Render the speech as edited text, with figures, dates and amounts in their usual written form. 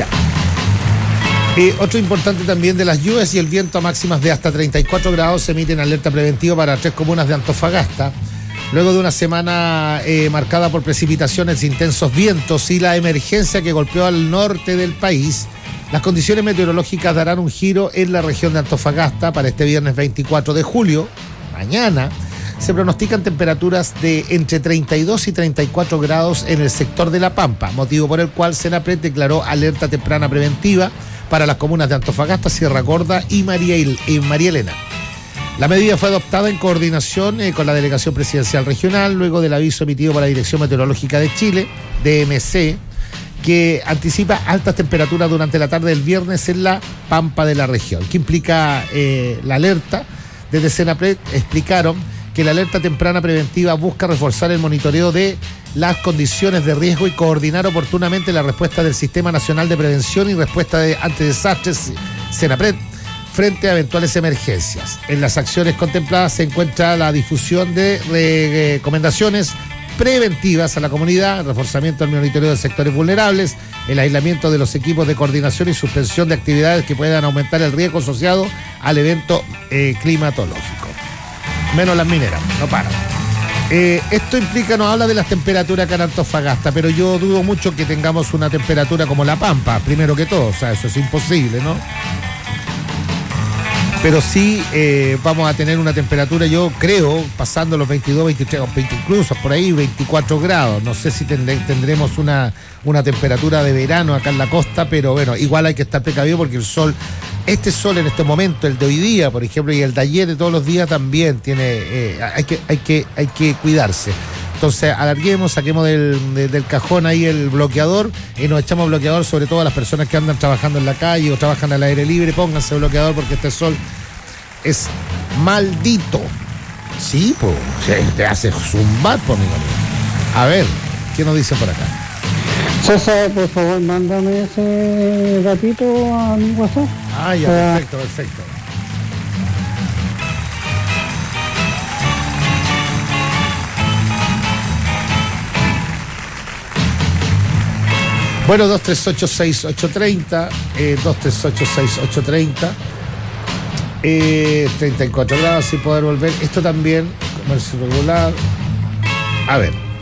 Ya. Otro importante también de las lluvias y el viento a máximas de hasta 34 grados se emiten alerta preventiva para 3 comunas de Antofagasta. Luego de una semana marcada por precipitaciones, intensos vientos y la emergencia que golpeó al norte del país, las condiciones meteorológicas darán un giro en la región de Antofagasta para este viernes 24 de julio. Mañana se pronostican temperaturas de entre 32 y 34 grados en el sector de La Pampa, motivo por el cual Senapred declaró alerta temprana preventiva para las comunas de Antofagasta, Sierra Gorda y María Elena. La medida fue adoptada en coordinación con la Delegación Presidencial Regional, luego del aviso emitido por la Dirección Meteorológica de Chile, DMC, que anticipa altas temperaturas durante la tarde del viernes en la Pampa de la región. ¿Qué implica la alerta? Desde Senapred explicaron que la alerta temprana preventiva busca reforzar el monitoreo de las condiciones de riesgo y coordinar oportunamente la respuesta del Sistema Nacional de Prevención y Respuesta ante Desastres, Senapred, frente a eventuales emergencias. En las acciones contempladas se encuentra la difusión de recomendaciones preventivas a la comunidad, el reforzamiento del monitoreo de sectores vulnerables, el aislamiento de los equipos de coordinación y suspensión de actividades que puedan aumentar el riesgo asociado al evento climatológico. Menos las mineras, no paran. Esto implica, nos habla de las temperaturas acá en Antofagasta, pero yo dudo mucho que tengamos una temperatura como La Pampa, primero que todo, o sea, eso es imposible, ¿no? Pero sí vamos a tener una temperatura, yo creo, pasando los 22, 23, 20, incluso por ahí 24 grados. No sé si tendremos una temperatura de verano acá en la costa, pero bueno, igual hay que estar precavido porque el sol, este sol en este momento, el de hoy día, por ejemplo, y el de ayer, de todos los días también tiene, hay que cuidarse. Entonces alarguemos, saquemos del cajón ahí el bloqueador y nos echamos bloqueador, sobre todo a las personas que andan trabajando en la calle o trabajan al aire libre. Pónganse bloqueador porque este sol es maldito. Sí, pues, te hace zumbar, pues, amigo. A ver, ¿qué nos dicen por acá? César, por favor, mándame ese datito a mi WhatsApp. Ah, ya, perfecto. Bueno, 238-6830, 238-6830, 34 grados sin poder volver. Esto también, comercio regular. A ver.